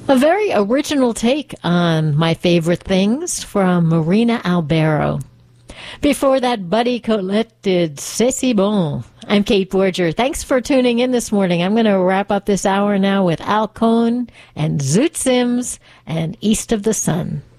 A very original take on My Favorite Things from Marina Albero. Before that, Buddy Collette did C'est Bon. I'm Kate Borger. Thanks for tuning in this morning. I'm going to wrap up this hour now with Al Cohn and Zoot Sims and East of the Sun.